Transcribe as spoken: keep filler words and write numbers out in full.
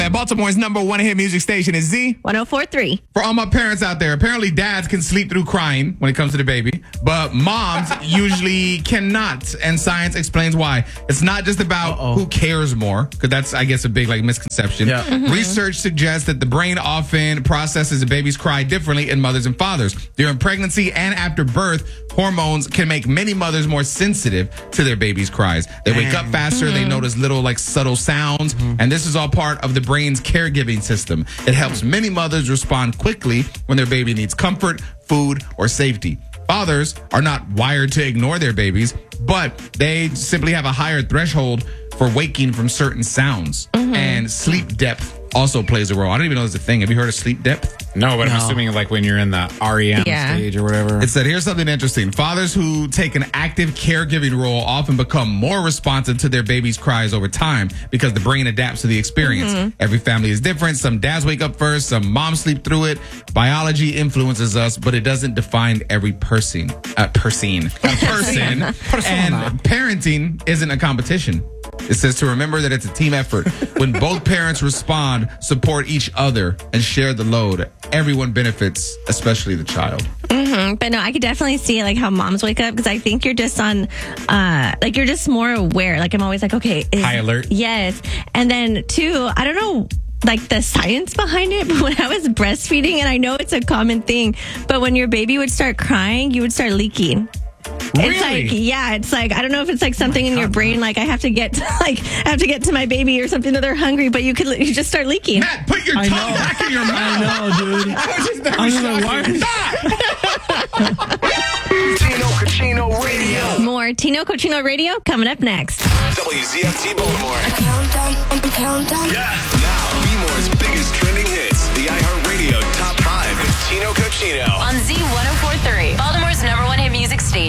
At Baltimore's number one hit music station is Z. one oh four point three. For all my parents out there, apparently dads can sleep through crying when it comes to the baby, but moms usually cannot, and science explains why. It's not just about Uh-oh. who cares more, because that's, I guess, a big like misconception. Yeah. Mm-hmm. Research suggests that the brain often processes a baby's cry differently in mothers and fathers. During pregnancy and after birth, hormones can make many mothers more sensitive to their baby's cries. They wake up faster, mm-hmm. they notice little like subtle sounds, mm-hmm. and this is all part of the brain's caregiving system. It helps many mothers respond quickly when their baby needs comfort, food, or safety. Fathers are not wired to ignore their babies, but they simply have a higher threshold for waking from certain sounds. Mm-hmm. And sleep depth also plays a role. I don't even know there's a thing. Have you heard of sleep depth? No, but No. I'm assuming like when you're in the R E M Yeah. stage or whatever. It said, here's something interesting. Fathers who take an active caregiving role often become more responsive to their baby's cries over time because the brain adapts to the experience. Mm-hmm. Every family is different. Some dads wake up first, some moms sleep through it. Biology influences us, but it doesn't define every person. Uh, person. A person. And parenting isn't a competition. It says to remember that it's a team effort. When both parents respond, support each other, and share the load, everyone benefits, especially the child. Mm-hmm. But no, I could definitely see like how moms wake up because I think you're just on, uh, like you're just more aware. Like I'm always like, okay, is, high alert. Yes, and then two, I don't know. Like the science behind it, but when I was breastfeeding, and I know it's a common thing, but when your baby would start crying, you would start leaking. Really? It's like, yeah, it's like, I don't know if it's like something in your brain, like I have to get to, like, I have to get to my baby or something that they're hungry, but you could, you just start leaking. Matt, put your I tongue know. back in your mouth. I know, dude. I was just I was like, why? Stop! Tino Cochino Radio. More Tino Cochino Radio coming up next. W Z F T Baltimore. Countdown, countdown. Yeah. Now, B-More's biggest trending hits. The iHeartRadio Top five with Tino Cochino.